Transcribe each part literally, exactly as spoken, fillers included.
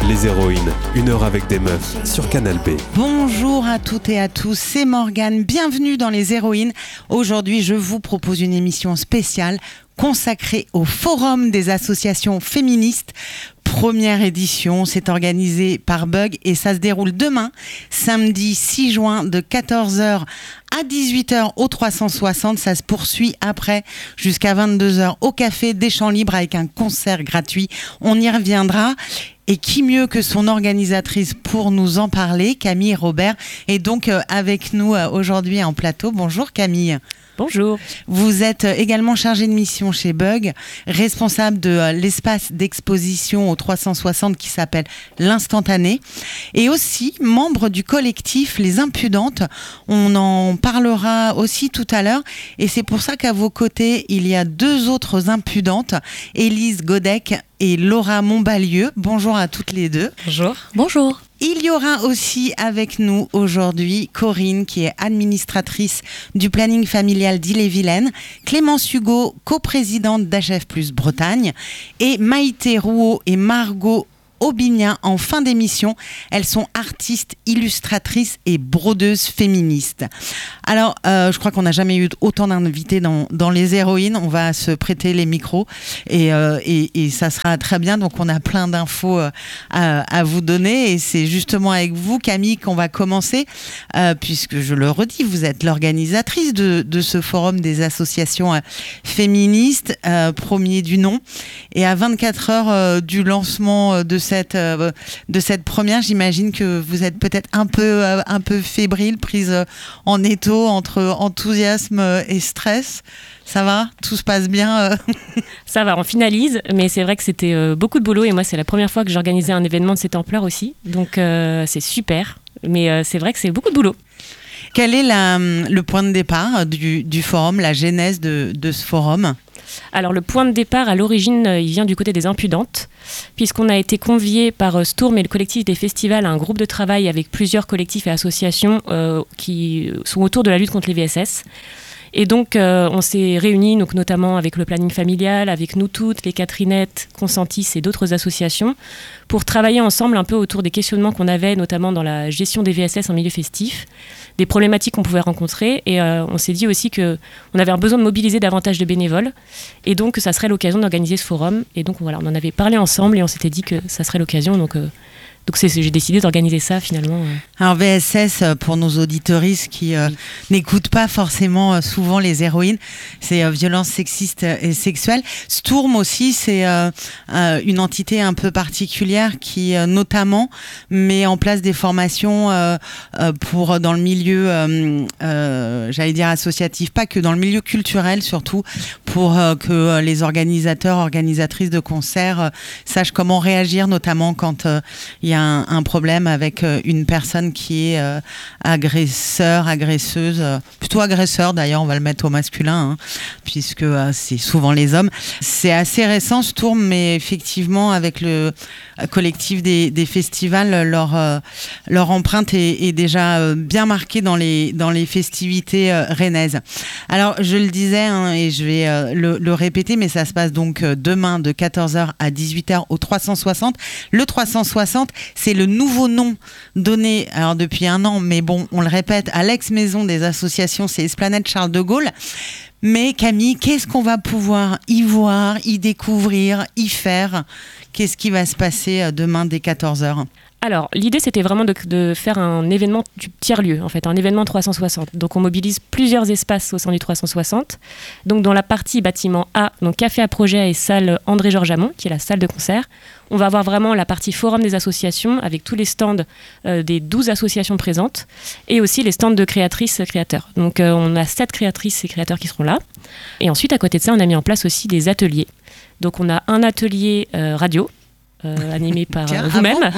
Les héroïnes, une heure avec des meufs sur Canal B. Bonjour à toutes et à tous, c'est Morgane, bienvenue dans Les héroïnes. Aujourd'hui, je vous propose une émission spéciale consacrée au Forum des associations féministes. Première édition, c'est organisé par Bug et ça se déroule demain, samedi six juin de quatorze heures à dix-huit heures au trois cent soixante. Ça se poursuit après jusqu'à vingt-deux heures au Café des Champs Libres avec un concert gratuit. On y reviendra. Et qui mieux que son organisatrice pour nous en parler, Camille Robert, est donc avec nous aujourd'hui en plateau. Bonjour Camille. Bonjour. Vous êtes également chargée de mission chez Bug, responsable de l'espace d'exposition au trois cent soixante qui s'appelle l'Instantané, et aussi membre du collectif Les Impudentes. On en parlera aussi tout à l'heure, et c'est pour ça qu'à vos côtés, il y a deux autres impudentes, Élise Godec et Laura Montbalieu. Bonjour à toutes les deux. Bonjour. Bonjour. Il y aura aussi avec nous aujourd'hui Corinne, qui est administratrice du planning familial d'Ille-et-Vilaine, Clémence Hugo, coprésidente d'H F plus Bretagne, et Maïté Rouault et Margot Aubignan en fin d'émission. Elles sont artistes, illustratrices et brodeuses féministes. Alors, euh, je crois qu'on n'a jamais eu autant d'invités dans, dans Les héroïnes. On va se prêter les micros et, euh, et, et ça sera très bien. Donc, on a plein d'infos euh, à, à vous donner et c'est justement avec vous, Camille, qu'on va commencer euh, puisque, je le redis, vous êtes l'organisatrice de, de ce forum des associations euh, féministes, euh, premier du nom. Et à vingt-quatre heures euh, du lancement de Cette, euh, de cette première, j'imagine que vous êtes peut-être un peu, euh, un peu fébrile, prise euh, en étau entre enthousiasme et stress. Ça va ? Tout se passe bien euh... Ça va, on finalise, mais c'est vrai que c'était euh, beaucoup de boulot et moi c'est la première fois que j'organisais un événement de cette ampleur aussi, donc euh, c'est super, mais euh, c'est vrai que c'est beaucoup de boulot. Quel est la, le point de départ du, du forum, la genèse de, de ce forum ? Alors le point de départ à l'origine, il vient du côté des impudentes, puisqu'on a été conviés par Stourm et le collectif des festivals à un groupe de travail avec plusieurs collectifs et associations euh, qui sont autour de la lutte contre les V S S. Et donc, euh, on s'est réunis, donc, notamment avec le planning familial, avec nous toutes, les Catherinettes, Consentis et d'autres associations, pour travailler ensemble un peu autour des questionnements qu'on avait, notamment dans la gestion des V S S en milieu festif, des problématiques qu'on pouvait rencontrer. Et euh, on s'est dit aussi qu'on avait un besoin de mobiliser davantage de bénévoles, et donc ça serait l'occasion d'organiser ce forum. Et donc, voilà, on en avait parlé ensemble et on s'était dit que ça serait l'occasion. Donc, euh, Donc c'est, j'ai décidé d'organiser ça finalement. Alors V S S, pour nos auditeuristes qui euh, oui. n'écoutent pas forcément euh, souvent Les héroïnes, c'est euh, violences sexistes et sexuelles. Stourm aussi, c'est euh, euh, une entité un peu particulière qui euh, notamment met en place des formations euh, euh, pour dans le milieu, euh, euh, j'allais dire associatif, pas que dans le milieu culturel surtout, pour euh, que les organisateurs, organisatrices de concerts euh, sachent comment réagir, notamment quand il euh, y a un, un problème avec euh, une personne qui est euh, agresseur, agresseuse, euh, plutôt agresseur d'ailleurs, on va le mettre au masculin, hein, puisque euh, c'est souvent les hommes. C'est assez récent ce tour, mais effectivement avec le collectif des, des festivals, leur, euh, leur empreinte est, est déjà euh, bien marquée dans les, dans les festivités euh, rennaises. Alors je le disais, hein, et je vais euh, le, le répéter, mais ça se passe donc euh, demain de quatorze heures à dix-huit heures au trois cent soixante. Le trois cent soixante, c'est le nouveau nom donné, alors depuis un an, mais bon, on le répète, à l'ex-maison des associations, c'est Esplanade Charles de Gaulle. Mais Camille, qu'est-ce qu'on va pouvoir y voir, y découvrir, y faire ? Qu'est-ce qui va se passer demain dès quatorze heures ? Alors, l'idée, c'était vraiment de, de faire un événement du tiers-lieu, en fait, un événement trois cent soixante. Donc, on mobilise plusieurs espaces au sein du trois cent soixante. Donc, dans la partie bâtiment A, donc café à projet et salle André-Georges Hamon, qui est la salle de concert, on va avoir vraiment la partie forum des associations avec tous les stands euh, des douze associations présentes et aussi les stands de créatrices et créateurs. Donc, euh, on a sept créatrices et créateurs qui seront là. Et ensuite, à côté de ça, on a mis en place aussi des ateliers. Donc, on a un atelier euh, radio, Euh, animé par euh, vous-même,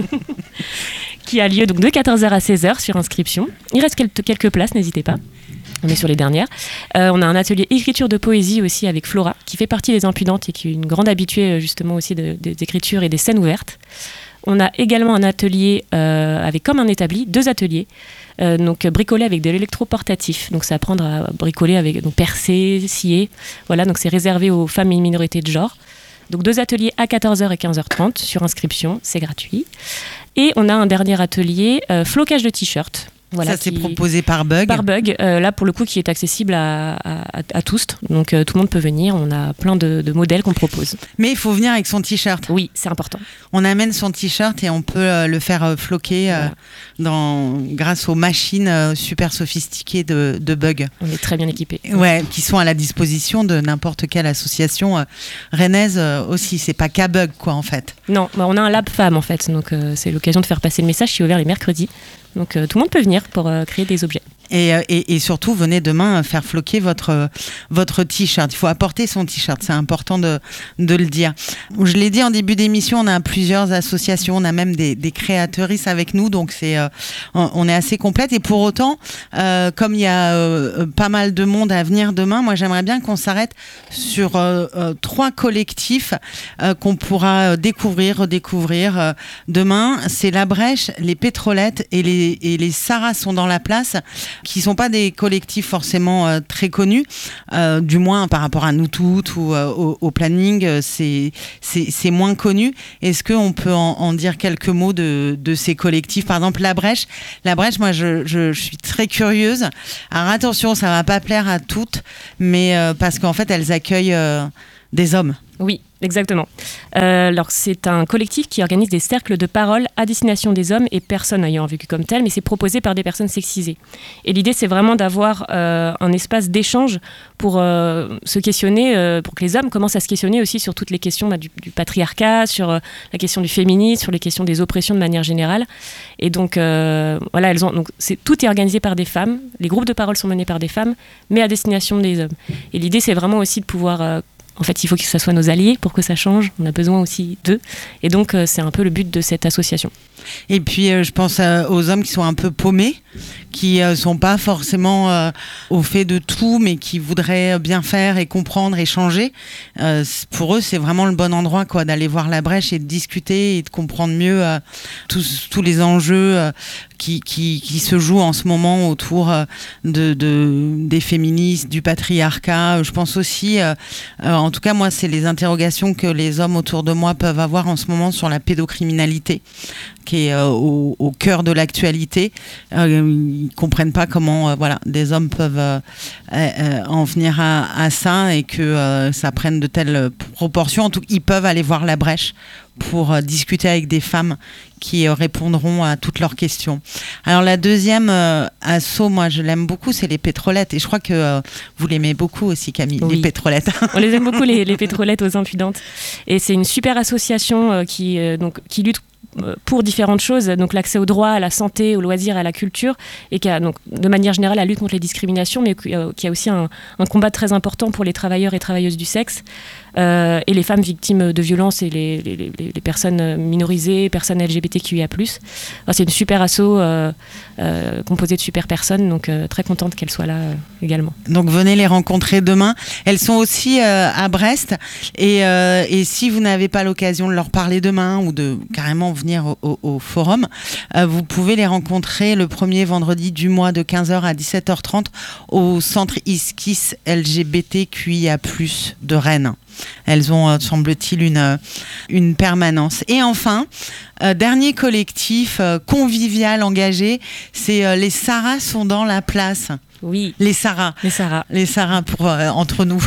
qui a lieu donc de quatorze heures à seize heures sur inscription. Il reste quelques, quelques places, n'hésitez pas. On est sur les dernières. Euh, on a un atelier écriture de poésie aussi avec Flora, qui fait partie des Impudentes et qui est une grande habituée justement aussi de, de, d'écriture et des scènes ouvertes. On a également un atelier euh, avec comme un établi, deux ateliers. Euh, donc bricoler avec de l'électroportatif. Donc c'est apprendre à bricoler avec donc percer, scier. Voilà, donc c'est réservé aux femmes et minorités de genre. Donc deux ateliers à quatorze heures et quinze heures trente sur inscription, c'est gratuit. Et on a un dernier atelier, euh, flocage de t-shirts. Voilà, ça, c'est qui... proposé par Bug. Par Bug, euh, là pour le coup qui est accessible à, à, à tous. Donc euh, tout le monde peut venir, on a plein de, de modèles qu'on propose. Mais il faut venir avec son t-shirt. Oui, c'est important. On amène son t-shirt et on peut euh, le faire euh, floquer euh, voilà. dans, grâce aux machines euh, super sophistiquées de, de Bug. On est très bien équipés. Ouais, qui sont à la disposition de n'importe quelle association euh, rennaise euh, aussi. C'est pas qu'à Bug quoi en fait. Non, bah, on a un lab femme en fait, donc euh, c'est l'occasion de faire passer le message qui est ouvert les mercredis. Donc euh, tout le monde peut venir pour euh, créer des objets. Et, et, et surtout, venez demain faire floquer votre, votre t-shirt. Il faut apporter son t-shirt, c'est important de, de le dire. Je l'ai dit en début d'émission, on a plusieurs associations, on a même des, des créatrices avec nous, donc c'est, euh, on est assez complète. Et pour autant, euh, comme il y a euh, pas mal de monde à venir demain, moi j'aimerais bien qu'on s'arrête sur euh, euh, trois collectifs euh, qu'on pourra découvrir, redécouvrir euh, demain. C'est La Brèche, les Pétrolettes et les, et les Sarah sont dans la place, qui sont pas des collectifs forcément euh, très connus, euh, du moins par rapport à nous toutes ou euh, au, au planning, euh, c'est, c'est, c'est moins connu. Est-ce qu'on peut en, en dire quelques mots de, de ces collectifs? Par exemple, La Brèche. La Brèche, moi, je, je, je suis très curieuse. Alors attention, ça va pas plaire à toutes, mais euh, parce qu'en fait, elles accueillent euh, des hommes. Oui, exactement. Euh, alors, c'est un collectif qui organise des cercles de parole à destination des hommes et personnes ayant vécu comme tel, mais c'est proposé par des personnes sexisées. Et l'idée, c'est vraiment d'avoir euh, un espace d'échange pour euh, se questionner, euh, pour que les hommes commencent à se questionner aussi sur toutes les questions bah, du, du patriarcat, sur euh, la question du féminisme, sur les questions des oppressions de manière générale. Et donc, euh, voilà, elles ont, donc c'est, tout est organisé par des femmes. Les groupes de parole sont menés par des femmes, mais à destination des hommes. Et l'idée, c'est vraiment aussi de pouvoir... Euh, En fait, il faut que ce soit nos alliés pour que ça change. On a besoin aussi d'eux. Et donc, euh, c'est un peu le but de cette association. Et puis, euh, je pense euh, aux hommes qui sont un peu paumés, qui ne euh, sont pas forcément euh, au fait de tout, mais qui voudraient bien faire et comprendre et changer. Euh, pour eux, c'est vraiment le bon endroit quoi, d'aller voir La Brèche et de discuter et de comprendre mieux euh, tous, tous les enjeux euh, qui, qui, qui se jouent en ce moment autour euh, de, de, des féministes, du patriarcat. Je pense aussi, euh, euh, en tout cas, moi, c'est les interrogations que les hommes autour de moi peuvent avoir en ce moment sur la pédocriminalité, qui est euh, au, au cœur de l'actualité. Euh, ils ne comprennent pas comment euh, voilà, des hommes peuvent euh, euh, en venir à, à ça et que euh, ça prenne de telles proportions. En tout cas, ils peuvent aller voir La Brèche pour euh, discuter avec des femmes qui euh, répondront à toutes leurs questions. Alors la deuxième euh, asso, moi je l'aime beaucoup, c'est les Pétrolettes. Et je crois que euh, vous l'aimez beaucoup aussi, Camille, oui. Les Pétrolettes. On les aime beaucoup, les, les Pétrolettes aux Impudentes. Et c'est une super association euh, qui, euh, donc, qui lutte pour différentes choses, donc l'accès au droit, à la santé, aux loisirs, à la culture, et qui a donc de manière générale la lutte contre les discriminations, mais qui a, qui a aussi un, un combat très important pour les travailleurs et travailleuses du sexe, euh, et les femmes victimes de violences et les, les, les, les personnes minorisées, personnes L G B T Q I A plus. Alors, c'est une super asso euh, euh, composée de super personnes, donc euh, très contente qu'elles soient là euh, également. Donc venez les rencontrer demain. Elles sont aussi euh, à Brest, et, euh, et si vous n'avez pas l'occasion de leur parler demain ou de carrément venir au, au, au forum, euh, vous pouvez les rencontrer le premier vendredi du mois de quinze heures à dix-sept heures trente au centre Iskis L G B T Q I A plus de Rennes. Elles ont, euh, semble-t-il, une, une permanence. Et enfin, euh, dernier collectif euh, convivial engagé, c'est euh, les Sarah sont dans la place. Oui. Les Sarah. Les Sarah. Les Sarah pour, euh, entre nous.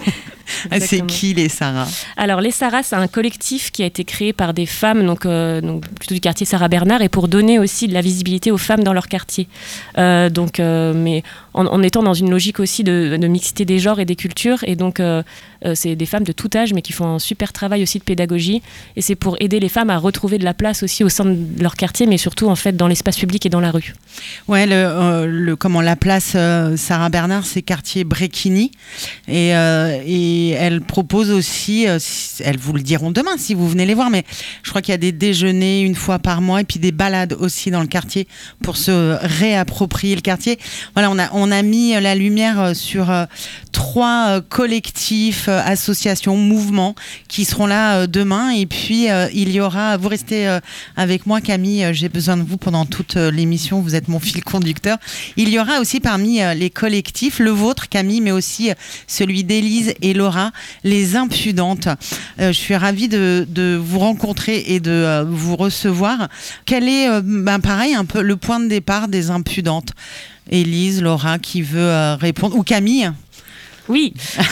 C'est qui les Sarah? Alors les Sarah, c'est un collectif qui a été créé par des femmes, donc, euh, donc plutôt du quartier Sarah Bernard, et pour donner aussi de la visibilité aux femmes dans leur quartier. Euh, donc, euh, mais en, en étant dans une logique aussi de, de mixité des genres et des cultures, et donc euh, euh, c'est des femmes de tout âge, mais qui font un super travail aussi de pédagogie, et c'est pour aider les femmes à retrouver de la place aussi au sein de leur quartier, mais surtout en fait dans l'espace public et dans la rue. Ouais, le, euh, le comment la place euh, Sarah Bernard, c'est quartier Bréquigny, et, euh, et elle propose aussi, euh, elles vous le diront demain si vous venez les voir, mais je crois qu'il y a des déjeuners une fois par mois et puis des balades aussi dans le quartier pour se réapproprier le quartier. Voilà, on a, on a mis la lumière sur euh, trois euh, collectifs, euh, associations, mouvements qui seront là euh, demain, et puis euh, il y aura, vous restez euh, avec moi Camille, euh, j'ai besoin de vous pendant toute euh, l'émission, vous êtes mon fil conducteur. Il y aura aussi parmi euh, les collectifs, le vôtre Camille, mais aussi euh, celui d'Élise et Laura, Laura, les impudentes. Euh, je suis ravie de, de vous rencontrer et de euh, vous recevoir. Quel est, euh, ben pareil, un peu le point de départ des impudentes? Élise, Laura, qui veut euh, répondre? Ou Camille? Oui,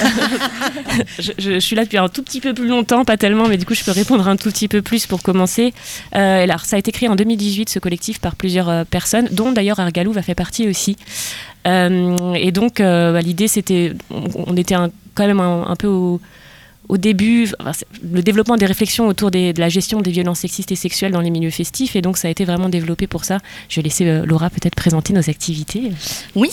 je, je, je suis là depuis un tout petit peu plus longtemps, pas tellement, mais du coup je peux répondre un tout petit peu plus pour commencer. Euh, alors, ça a été créé en deux mille dix-huit, ce collectif, par plusieurs euh, personnes, dont d'ailleurs Argalou va faire partie aussi. Euh, et donc euh, bah, l'idée c'était, on, on était un, quand même un, un peu au, au début, enfin, le développement des réflexions autour des, de la gestion des violences sexistes et sexuelles dans les milieux festifs, et donc ça a été vraiment développé pour ça. Je vais laisser euh, Laura peut-être présenter nos activités. Oui.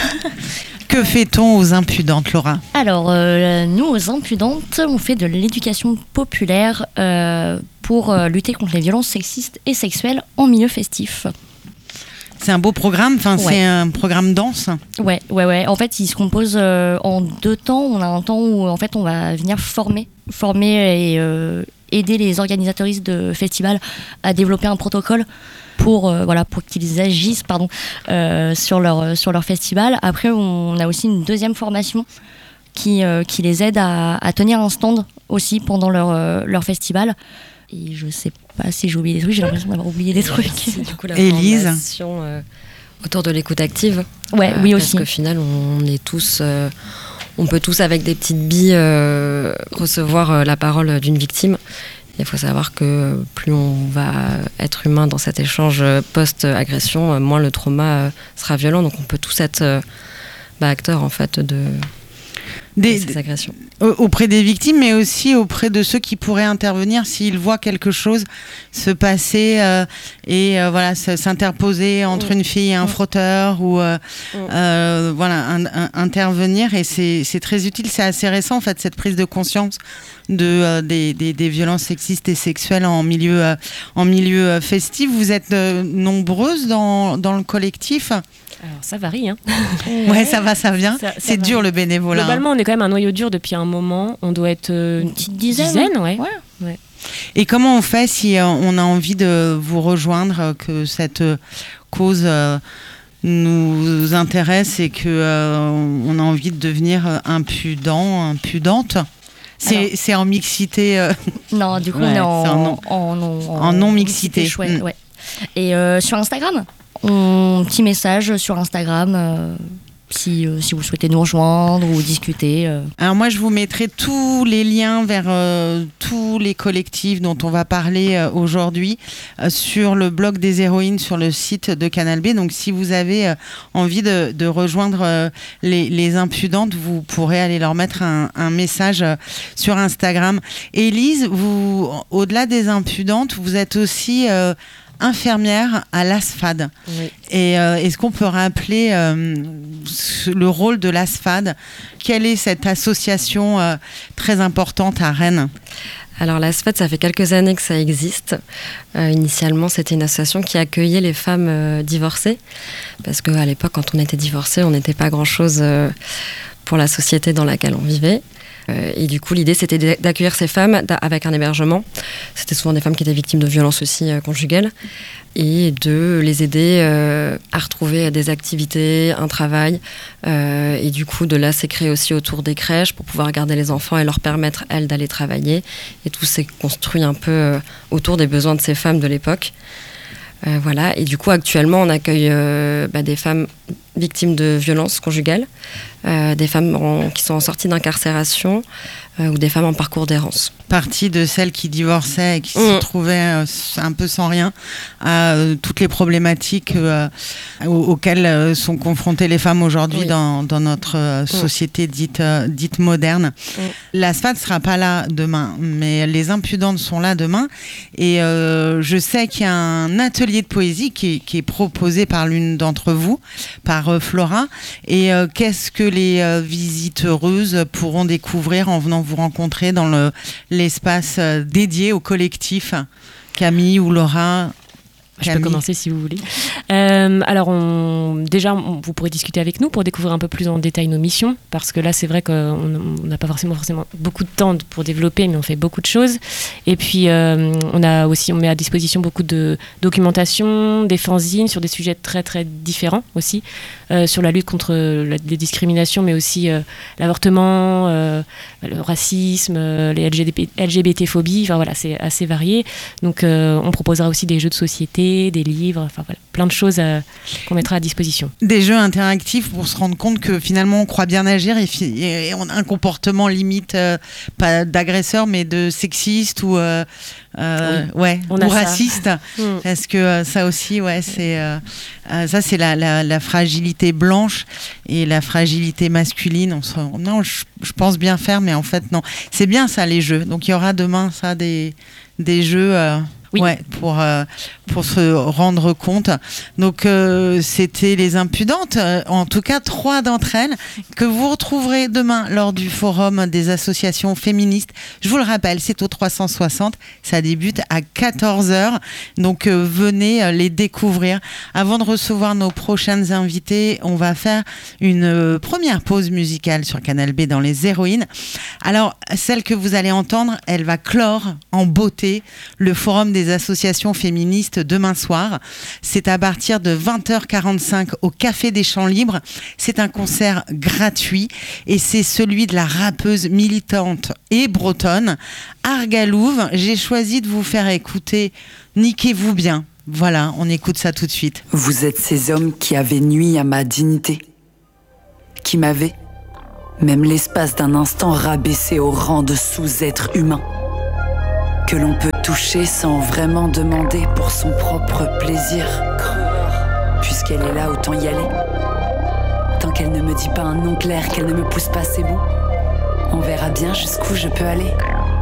Que fait-on aux impudentes, Laura? Alors, euh, nous, aux impudentes, on fait de l'éducation populaire euh, pour euh, lutter contre les violences sexistes et sexuelles en milieu festif. C'est un beau programme, enfin, ouais. C'est un programme dense. Ouais, ouais, ouais. En fait, il se compose euh, en deux temps. On a un temps où, en fait, on va venir former, former et euh, aider les organisatrices de festivals à développer un protocole pour euh, voilà pour qu'ils agissent pardon euh, sur leur sur leur festival. Après, on a aussi une deuxième formation qui euh, qui les aide à, à tenir un stand aussi pendant leur euh, leur festival. Et je sais pas si j'ai oublié des trucs, j'ai l'impression d'avoir oublié des trucs. C'est du coup la Élise. formation euh, autour de l'écoute active. Ouais, euh, oui parce aussi. Parce qu'au final, on est tous, euh, on peut tous avec des petites billes euh, recevoir euh, la parole d'une victime. Il faut savoir que plus on va être humain dans cet échange post-agression, moins le trauma sera violent. Donc on peut tous être euh, bah, acteurs en fait de, des, de ces agressions. Auprès des victimes, mais aussi auprès de ceux qui pourraient intervenir s'ils voient quelque chose se passer euh, et euh, voilà s'interposer entre mmh. une fille et un mmh. frotteur ou euh, mmh. euh, voilà un, un, intervenir. Et c'est, c'est très utile. C'est assez récent en fait cette prise de conscience de euh, des, des, des violences sexistes et sexuelles en milieu euh, en milieu euh, festif. Vous êtes euh, nombreuses dans dans le collectif? Alors ça varie, hein. Ouais, ça va, ça vient. Ça, ça c'est varie. Dur le bénévolat. Globalement, on est quand même un noyau dur depuis un moment. On doit être euh, une petite dizaine, dizaine, ouais. Ouais. ouais. Et comment on fait si euh, on a envie de vous rejoindre, euh, que cette euh, cause euh, nous intéresse et que euh, on a envie de devenir euh, impudent, impudente? C'est, Alors, c'est en mixité. Euh... Non, du coup, ouais, on est en, en, non, en, en, en non-mixité. mixité chouette, mmh. ouais. Et euh, sur Instagram, un petit message sur Instagram. Euh... Si, euh, si vous souhaitez nous rejoindre ou discuter. Euh. Alors moi, je vous mettrai tous les liens vers euh, tous les collectifs dont on va parler euh, aujourd'hui euh, sur le blog des héroïnes, sur le site de Canal B. Donc si vous avez euh, envie de, de rejoindre euh, les, les impudentes, vous pourrez aller leur mettre un, un message euh, sur Instagram. Élise, vous, au-delà des impudentes, vous êtes aussi... Euh, infirmière à l'ASFAD. Oui. Et euh, est-ce qu'on peut rappeler euh, le rôle de l'ASFAD? Quelle est cette association euh, très importante à Rennes? Alors l'ASFAD, ça fait quelques années que ça existe. Euh, initialement, c'était une association qui accueillait les femmes euh, divorcées. Parce qu'à l'époque, quand on était divorcé, on n'était pas grand-chose euh, pour la société dans laquelle on vivait. Et du coup, l'idée, c'était d'accueillir ces femmes avec un hébergement. C'était souvent des femmes qui étaient victimes de violences aussi euh, conjugales. Et de les aider euh, à retrouver des activités, un travail. Euh, et du coup, de là, c'est créé aussi autour des crèches pour pouvoir garder les enfants et leur permettre, elles, d'aller travailler. Et tout s'est construit un peu euh, autour des besoins de ces femmes de l'époque. Euh, voilà. Et du coup, actuellement, on accueille euh, bah, des femmes victimes de violences conjugales, euh, des femmes en, qui sont en sortie d'incarcération euh, ou des femmes en parcours d'errance. Partie de celles qui divorçaient et qui mmh. se trouvaient euh, un peu sans rien à euh, toutes les problématiques euh, auxquelles euh, sont confrontées les femmes aujourd'hui oui. dans, dans notre euh, société mmh. dite, euh, dite moderne. Mmh. L'ASFAD ne sera pas là demain, mais les impudentes sont là demain. Et euh, je sais qu'il y a un atelier de poésie qui est, qui est proposé par l'une d'entre vous, par euh, Flora. Et euh, qu'est-ce que les euh, visiteuses pourront découvrir en venant vous rencontrer dans le, l'espace euh, dédié au collectif? Camille ou Laura? Je Camille. peux commencer si vous voulez. Euh, alors, on, déjà, on, vous pourrez discuter avec nous pour découvrir un peu plus en détail nos missions, parce que là, c'est vrai qu'on n'a pas forcément, forcément beaucoup de temps pour développer, mais on fait beaucoup de choses. Et puis, euh, on a aussi, on met à disposition beaucoup de documentation, des fanzines sur des sujets très, très différents aussi. euh, sur la lutte contre la, les discriminations, mais aussi euh, l'avortement, euh, le racisme, euh, les L G B T-phobies. Enfin voilà, c'est assez varié. Donc euh, on proposera aussi des jeux de société, des livres, enfin voilà, plein de choses euh, qu'on mettra à disposition. Des jeux interactifs pour se rendre compte que finalement on croit bien agir et, fi- et on a un comportement limite euh, pas d'agresseur mais de sexiste ou euh, euh, oui. ouais On ou a ça. raciste Mm. parce que euh, ça aussi ouais c'est euh, euh, ça c'est la, la, la fragilité blanche et la fragilité masculine. On se, non je, je pense bien faire mais en fait non, c'est bien ça les jeux. Donc il y aura demain ça des des jeux euh, Oui. ouais, pour, euh, pour se rendre compte. Donc, euh, c'était les impudentes. Euh, en tout cas, trois d'entre elles que vous retrouverez demain lors du forum des associations féministes. Je vous le rappelle, c'est au trois cent soixante. Ça débute à quatorze heures. Donc, euh, venez euh, les découvrir. Avant de recevoir nos prochaines invités, on va faire une euh, première pause musicale sur Canal B dans Les Héroïnes. Alors, celle que vous allez entendre, elle va clore en beauté le forum des associations féministes demain soir. C'est à partir de vingt heures quarante-cinq au Café des Champs Libres. C'est un concert gratuit et c'est celui de la rappeuse militante et bretonne Argalouve. J'ai choisi de vous faire écouter Niquez-vous bien. Voilà, on écoute ça tout de suite. Vous êtes ces hommes qui avaient nui à ma dignité, qui m'avaient, même l'espace d'un instant, rabaissé au rang de sous-être humain, que l'on peut toucher sans vraiment demander pour son propre plaisir. Puisqu'elle est là, autant y aller. Tant qu'elle ne me dit pas un nom clair, qu'elle ne me pousse pas ses mots, on verra bien jusqu'où je peux aller.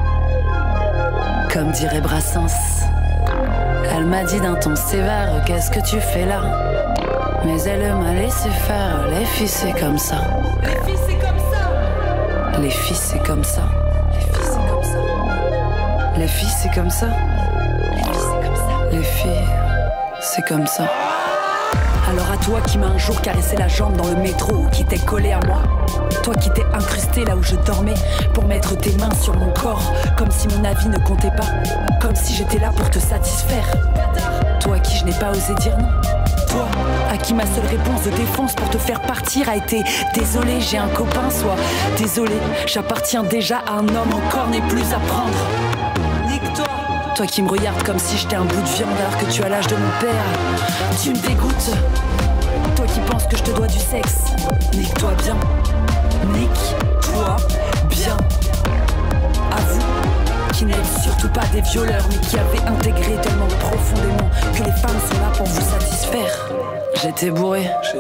Comme dirait Brassens, elle m'a dit d'un ton sévère, qu'est-ce que tu fais là? Mais elle m'a laissé faire, les filles c'est comme ça. Les filles c'est comme ça. Les filles c'est comme ça. Les filles c'est comme ça. Les filles c'est comme ça. Les filles c'est comme ça. Alors à toi qui m'as un jour caressé la jambe dans le métro, qui t'es collé à moi, toi qui t'es incrusté là où je dormais pour mettre tes mains sur mon corps, comme si mon avis ne comptait pas, comme si j'étais là pour te satisfaire. Toi à qui je n'ai pas osé dire non. Toi, à qui ma seule réponse de défense pour te faire partir a été désolé, j'ai un copain, soit désolé, j'appartiens déjà à un homme, encore n'est plus à prendre. Nique-toi. Toi qui me regardes comme si j'étais un bout de viande alors que tu as l'âge de mon père, tu me dégoûtes. Toi qui penses que je te dois du sexe, nique-toi bien. Nique-toi bien. À vous qui n'êtes surtout pas des violeurs, mais qui avez intégré tellement profondément que les femmes sont là pour vous satisfaire. J'étais bourré,